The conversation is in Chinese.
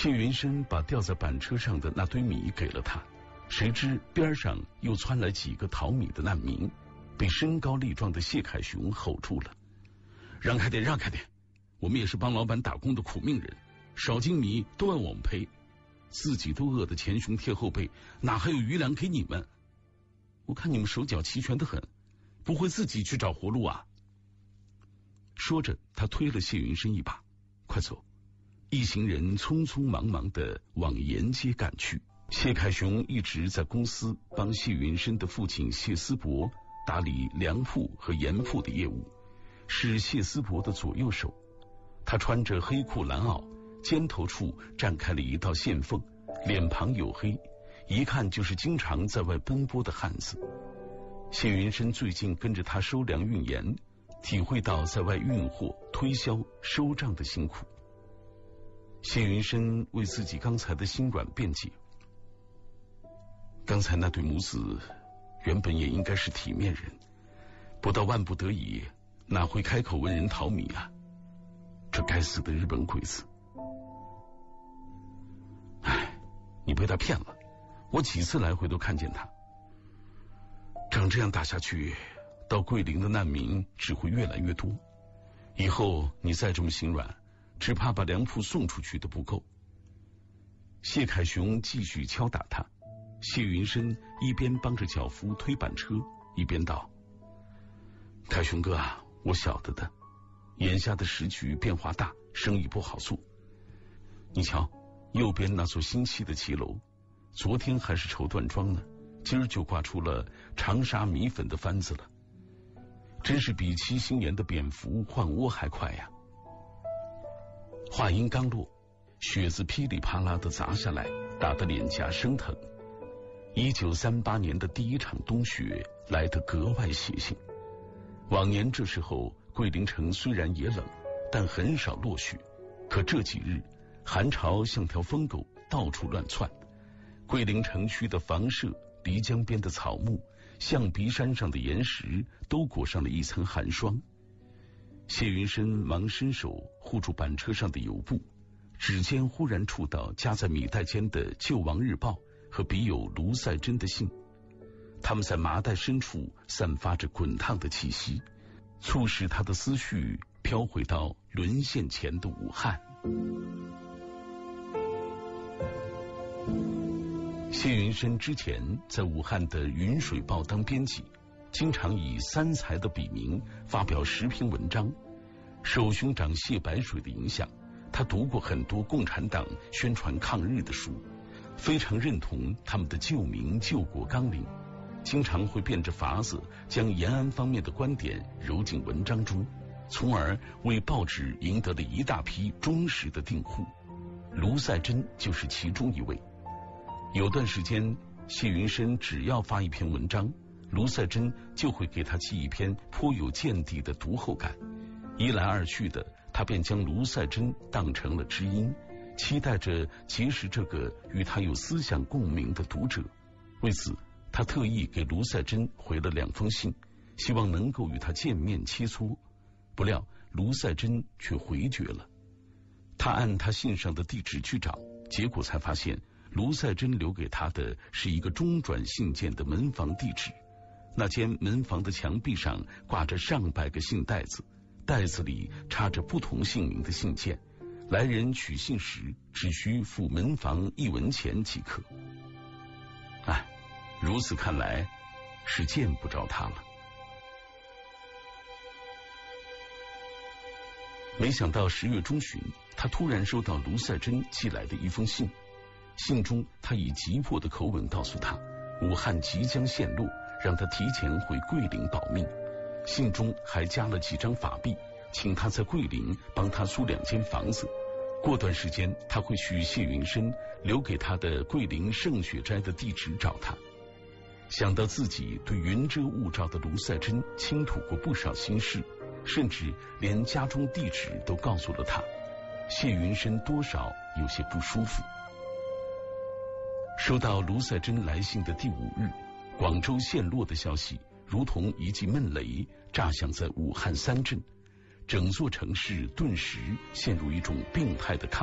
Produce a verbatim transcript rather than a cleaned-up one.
谢云深把吊在板车上的那堆米给了他，谁知边上又窜来几个讨米的难民，被身高力壮的谢凯雄吼住了：让开点，让开点，我们也是帮老板打工的苦命人，少斤米都要我们赔，自己都饿得前胸贴后背，哪还有余粮给你们？我看你们手脚齐全得很，不会自己去找活路啊！说着，他推了谢云深一把：快走！一行人匆匆忙忙地往沿街赶去。谢凯雄一直在公司帮谢云深的父亲谢思伯打理粮铺和盐铺的业务，是谢思伯的左右手。他穿着黑裤蓝袄，肩头处绽开了一道线缝，脸庞黝黑，一看就是经常在外奔波的汉子。谢云深最近跟着他收粮运盐，体会到在外运货、推销、收账的辛苦。谢云深为自己刚才的心软辩解：刚才那对母子原本也应该是体面人，不到万不得已哪会开口问人讨米啊？这该死的日本鬼子！唉，你被他骗了，我几次来回都看见他。照这样打下去，到桂林的难民只会越来越多，以后你再这么心软，只怕把粮铺送出去的不够。谢凯雄继续敲打他，谢云深一边帮着脚夫推板车，一边道：凯雄哥啊，我晓得的，眼下的时局变化大，生意不好做。你瞧，右边那座新砌的骑楼，昨天还是绸缎庄呢，今儿就挂出了长沙米粉的番子了，真是比七星岩的蝙蝠换窝还快呀！话音刚落，雪子噼里啪啦的砸下来，打得脸颊生疼。一九三八年的第一场冬雪来得格外血性。往年这时候桂林城虽然也冷，但很少落雪，可这几日寒潮像条疯狗，到处乱窜。桂林城区的房舍、漓江边的草木、象鼻山上的岩石都裹上了一层寒霜。谢云深忙伸手护住板车上的油布，指尖忽然触到夹在米袋间的《救亡日报》和笔友卢赛珍的信，他们在麻袋深处散发着滚烫的气息，促使他的思绪飘回到沦陷前的武汉。谢云深之前在武汉的《云水报》当编辑，经常以三才的笔名发表十篇文章。受兄长谢白水的影响，他读过很多共产党宣传抗日的书，非常认同他们的救民救国纲领，经常会变着法子将延安方面的观点揉进文章中，从而为报纸赢得了一大批忠实的订户。卢赛珍就是其中一位。有段时间，谢云深只要发一篇文章，卢赛珍就会给他寄一篇颇有见地的读后感。一来二去的，他便将卢赛珍当成了知音，期待着结识这个与他有思想共鸣的读者。为此，他特意给卢赛珍回了两封信，希望能够与他见面切磋。不料卢赛珍却回绝了。他按他信上的地址去找，结果才发现卢赛珍留给他的是一个中转信件的门房地址。那间门房的墙壁上挂着上百个信袋子，袋子里插着不同姓名的信件，来人取信时只需付门房一文钱即可。哎，如此看来是见不着他了。没想到十月中旬，他突然收到卢赛珍寄来的一封信，信中他以急迫的口吻告诉他，武汉即将陷落，让他提前回桂林保命。信中还加了几张法币，请他在桂林帮他租两间房子。过段时间他会去谢云深留给他的桂林圣雪斋的地址找他。想到自己对云遮雾罩的卢赛珍倾吐过不少心事，甚至连家中地址都告诉了他，谢云深多少有些不舒服。收到卢赛珍来信的第五日，广州陷落的消息如同一记闷雷炸响在武汉三镇，整座城市顿时陷入一种病态的抗